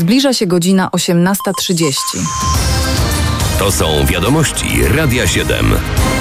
Zbliża się godzina 18:30. To są wiadomości Radia 7.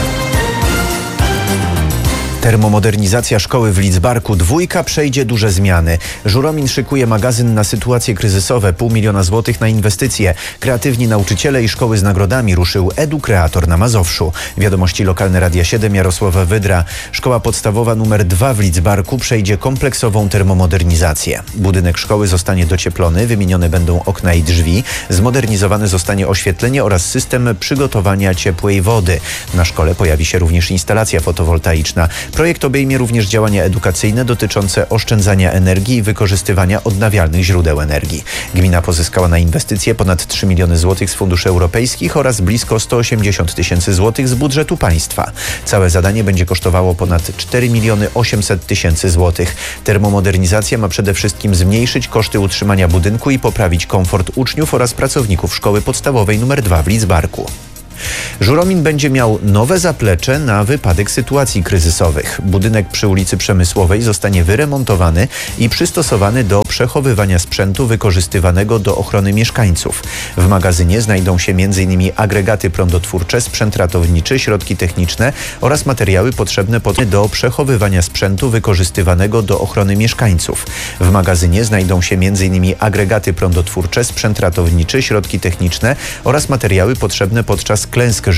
Termomodernizacja szkoły w Lidzbarku. 2 przejdzie duże zmiany. Żuromin szykuje magazyn na sytuacje kryzysowe. 500 000 złotych na inwestycje. Kreatywni nauczyciele i szkoły z nagrodami. Ruszył Edukreator na Mazowszu. Wiadomości lokalne Radia 7. Jarosława Wydra. Szkoła podstawowa nr 2 w Lidzbarku przejdzie kompleksową termomodernizację. Budynek szkoły zostanie docieplony. Wymienione będą okna i drzwi. Zmodernizowane zostanie oświetlenie oraz system przygotowania ciepłej wody. Na szkole pojawi się również instalacja fotowoltaiczna. Projekt obejmie również działania edukacyjne dotyczące oszczędzania energii i wykorzystywania odnawialnych źródeł energii. Gmina pozyskała na inwestycje ponad 3 miliony złotych z funduszy europejskich oraz blisko 180 000 złotych z budżetu państwa. Całe zadanie będzie kosztowało ponad 4 800 000 złotych. Termomodernizacja ma przede wszystkim zmniejszyć koszty utrzymania budynku i poprawić komfort uczniów oraz pracowników szkoły podstawowej nr 2 w Lidzbarku. Żuromin będzie miał nowe zaplecze na wypadek sytuacji kryzysowych. Budynek przy ulicy Przemysłowej zostanie wyremontowany i przystosowany do przechowywania sprzętu wykorzystywanego do ochrony mieszkańców. W magazynie znajdą się m.in. agregaty prądotwórcze, sprzęt ratowniczy, środki techniczne oraz materiały potrzebne do przechowywania sprzętu wykorzystywanego do ochrony mieszkańców. W magazynie znajdą się m.in. agregaty prądotwórcze, sprzęt ratowniczy, środki techniczne oraz materiały potrzebne podczas klęsk